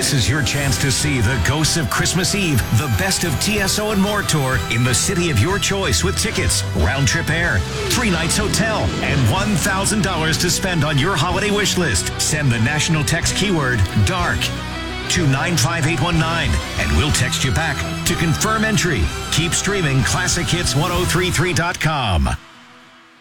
This is your chance to see the Ghosts of Christmas Eve, the Best of TSO and More tour in the city of your choice with tickets, round-trip air, 3 nights hotel, and $1,000 to spend on your holiday wish list. Send the national text keyword DARK to 95819, and we'll text you back to confirm entry. Keep streaming ClassicHits1033.com.